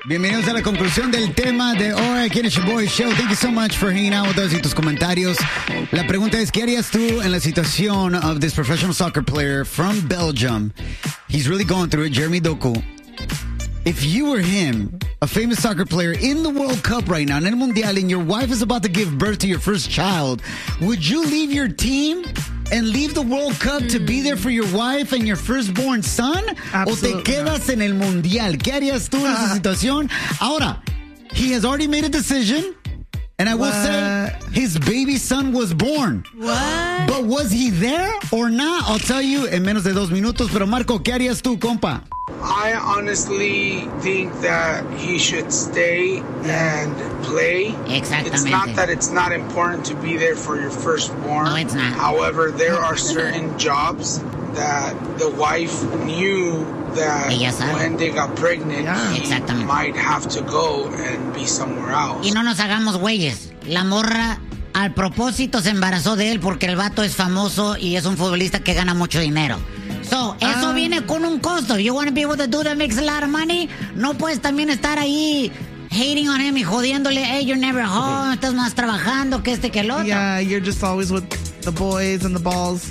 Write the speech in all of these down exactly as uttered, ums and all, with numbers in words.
Bienvenidos a la conclusión del tema de hoy aquí en el Shaboy Show. Thank you so much for hanging out with us y tus comentarios. La pregunta es, ¿qué harías tú en la situación of this professional soccer player from Belgium? He's really going through it, Jeremy Doku. If you were him, a famous soccer player in the World Cup right now, en el Mundial, and your wife is about to give birth to your first child, would you leave your team and leave the World Cup mm. to be there for your wife and your firstborn son? Absolutely. ¿O te quedas en el Mundial? ¿Qué harías tú en esa situación? Ahora, he has already made a decision. And I will What? say, his baby son was born. What? But was he there or not? I'll tell you en menos de dos minutos. Pero Marco, ¿qué harías tú, compa? I honestly think that he should stay and play. Exactamente. It's not that it's not important to be there for your firstborn. No, it's not. However, there are certain jobs that the wife knew that Ella sabe. when they got pregnant, Yeah. he Exactamente. might have to go and be somewhere else. Y no nos hagamos güeyes. La morra al propósito se embarazó de él porque el vato es famoso y es un futbolista que gana mucho dinero. So, eso Ah. viene con un costo. You want to be with a dude that makes a lot of money? No puedes también estar ahí hating on him y jodiéndole. Hey, you're never home. Estás más trabajando que este que el otro. Yeah, you're just always with the boys and the balls.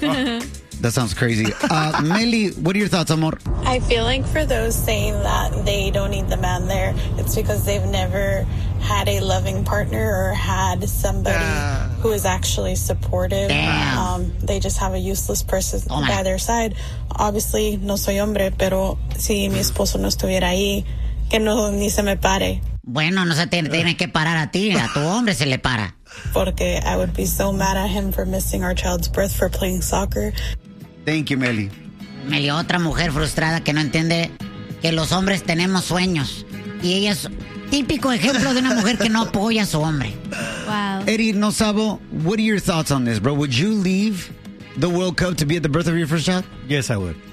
That sounds crazy. Uh, Meli, what are your thoughts, amor? I feel like for those saying that they don't need the man there, it's because they've never had a loving partner or had somebody Yeah. who is actually supportive. Damn. Um, they just have a useless person Oh, my. by their side. Obviously, no soy hombre, pero si mi esposo no estuviera ahí, que no ni se me pare. Bueno, no se te tiene que parar a ti. A tu hombre se le para. Porque I would be so mad at him for missing our child's birth for playing soccer. Thank you, Meli. Meli, otra mujer frustrada que no entiende que los hombres tenemos sueños. Y ella es típico ejemplo de una mujer que no apoya a su hombre. Wow. Eddie Nosabo, what are your thoughts on this, bro? Would you leave the World Cup to be at the birth of your first child? Yes, I would.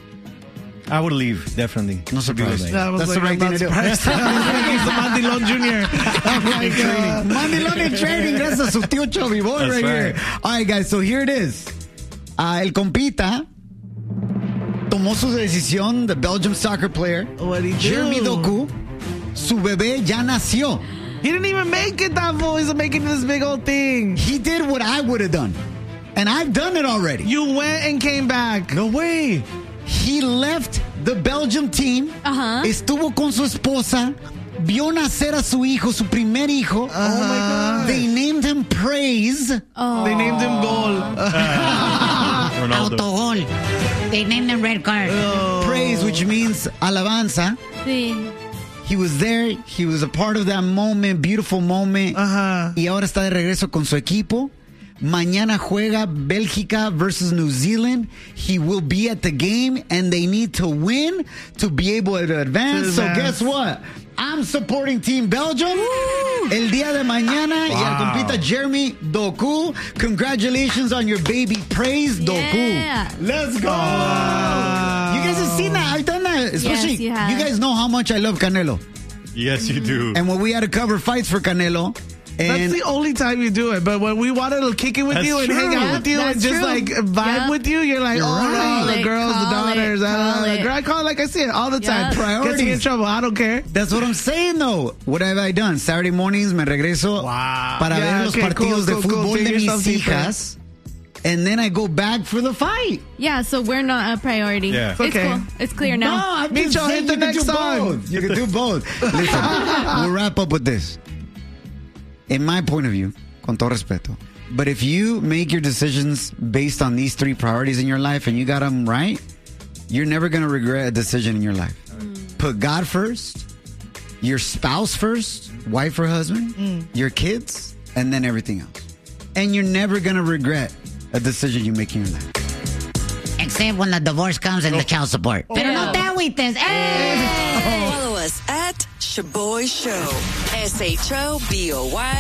I would leave, definitely. No surprise. That was That's like, the right I'm thing not to do. surprised. He's the Mandilon Junior Oh my God. Mandilon in training. Gracias a su tío Chubby Boy That's right, right. here. All right, guys, so here it is. Uh, el compita tomó su decisión, the Belgium soccer player, What'd he do? Jeremy Doku. Su bebé ya nació. He didn't even make it, that fool. He's making this big old thing. He did what I would have done. And I've done it already. You went and came back. No way. He left the Belgium team. Ajá. Estuvo con su esposa. Vio nacer a su hijo, su primer hijo. Oh my God. They named him Praise. Oh. They named him Goal. Ronaldo. Autogol. They named him Red Card. Praise, which means alabanza. Sí. He was there. He was a part of that moment, beautiful moment. Ajá. Y ahora está de regreso con su equipo. Mañana juega Bélgica versus New Zealand. He will be at the game, and they need to win to be able to advance. To So advance. guess what? I'm supporting Team Belgium. El día de mañana. Y al compita Jeremy Doku. Congratulations on your baby. Praise Yeah. Doku. Let's go. You guys have seen that. I've done that. Especially, you have. guys know how much I love Canelo. Yes, you do. And when we had to cover fights for Canelo. That's And the only time you do it. But when we wanted to kick it with That's you and true. hang out with you and That's just true. like vibe Yep. with you, you're like, You're oh, right. no, the Like, girls, the call it, daughters. uh, call the it. girl, I call it like I see it all the time. Yep. Gets me in Priorities. trouble. I don't care. that's what I'm saying, though. What have I done? Saturday mornings me regreso Wow. para Yeah, ver los okay, partidos cool, de cool, cool. fútbol Take de mis yourself deeper. hijas. And then I go back for the fight. Yeah, so we're not a priority. Yeah. It's Okay. cool. It's clear No, now. I'm Micho, just saying hit the you can next do song. both. You can do both. Listen, we'll wrap up with this. In my point of view, con todo respeto, but if you make your decisions based on these three priorities in your life and you got them right, you're never going to regret a decision in your life. Mm. Put God first, your spouse first, wife or husband, Mm. your kids, and then everything else. And you're never going to regret a decision you make in your life. Except when the divorce comes and the child support. Pero no te agüites. ¡Eh! Follow us at Shaboy Show. S H O B O Y